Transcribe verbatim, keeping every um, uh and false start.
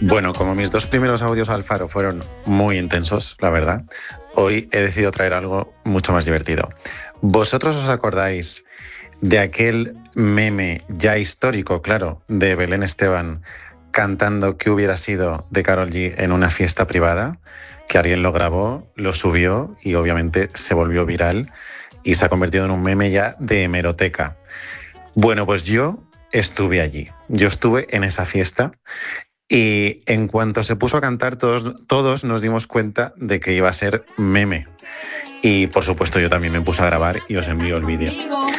Bueno, como mis dos primeros audios al Faro fueron muy intensos, la verdad, hoy he decidido traer algo mucho más divertido. ¿Vosotros os acordáis de aquel meme ya histórico, claro, de Belén Esteban cantando "Qué hubiera sido" de Karol G en una fiesta privada? Que alguien lo grabó, lo subió y obviamente se volvió viral y se ha convertido en un meme ya de hemeroteca. Bueno, pues yo estuve allí, yo estuve en esa fiesta. Y en cuanto se puso a cantar, todos, todos nos dimos cuenta de que iba a ser meme. Y por supuesto yo también me puse a grabar y os envío el vídeo.